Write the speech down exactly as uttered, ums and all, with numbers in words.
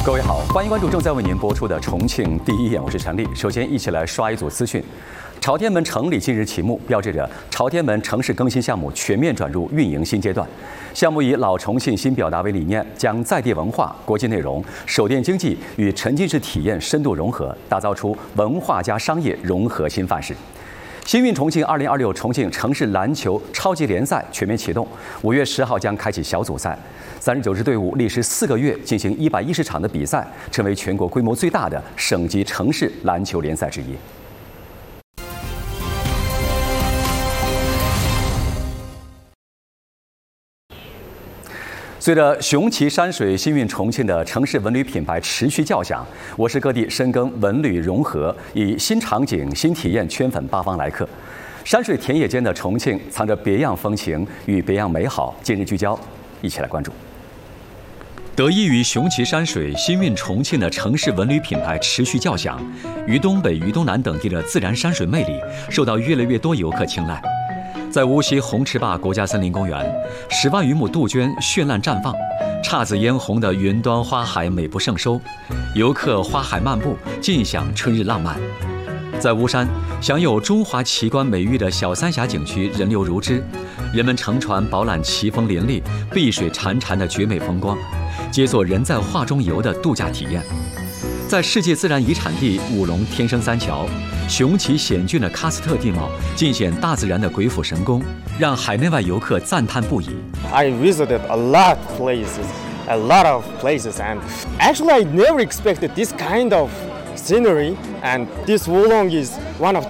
各位好，欢迎关注正在为您播出的《重庆第一眼》，我是陈丽。首先，一起来刷一组资讯。朝天门城里近日启幕，标志着朝天门城市更新项目全面转入运营新阶段。项目以老重庆新表达为理念，将在地文化、国际内容、手电经济与沉浸式体验深度融合，打造出文化加商业融合新范式。新运重庆二零二六重庆城市篮球超级联赛全面启动，五月十号将开启小组赛。三十九支队伍历时四个月进行一百一十场的比赛，成为全国规模最大的省级城市篮球联赛之一。随着雄奇山水新运重庆的城市文旅品牌持续叫响，我市各地深耕文旅融合，以新场景、新体验圈粉八方来客。山水田野间的重庆，藏着别样风情与别样美好。今日聚焦，一起来关注。得益于雄奇山水，新运重庆的城市文旅品牌持续叫响，渝东北、渝东南等地的自然山水魅力受到越来越多游客青睐。在无锡红池坝国家森林公园，十万余亩杜鹃绚烂绽放，姹紫嫣红的云端花海美不胜收，游客花海漫步，尽享春日浪漫。在巫山，享有中华奇观美誉的小三峡景区人流如织，人们乘船饱览奇峰林立、碧水潺潺的绝美风光，皆做人在画中游的度假体验。在世界自然遗产地武隆天生三桥，雄奇险峻的喀斯特地貌尽显大自然的鬼斧神工，让海内外游客赞叹不已。 I visited a lot of places, a lot of places, and actually I never expected this kind of scenery, and this Wulong is one of the